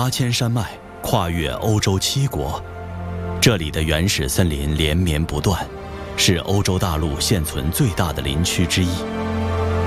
8000山脉，跨越欧洲7国。这里的原始森林连绵不断，是欧洲大陆现存最大的林区之一。